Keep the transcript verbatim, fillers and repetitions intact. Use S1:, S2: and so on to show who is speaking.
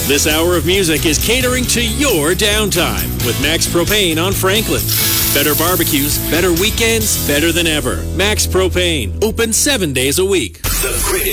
S1: This hour of music is catering to your downtime with Max Propane on Franklin. Better barbecues, better weekends, better than ever. Max Propane, open seven days a week. The